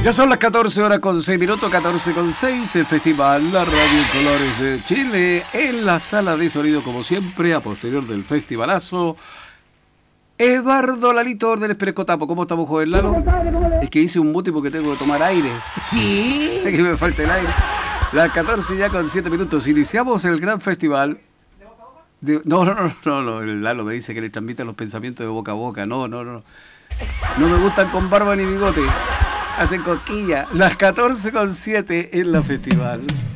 Ya son las 14 horas con 6 minutos, 14 con 6, el festival La Radio Colores de Chile, en la sala de sonido, como siempre, a posterior del festivalazo. Eduardo Lalito Órdenes Pérez Cotapo, ¿cómo estamos, joven Lalo? Es que hice un mute porque tengo que tomar aire. Es que me falta el aire. Las 14 ya con 7 minutos, iniciamos el gran festival. No, el Lalo me dice que le transmiten los pensamientos de boca a boca. No me gustan con barba ni bigote. Hacen cosquillas. Las 14 con 7 en la festival.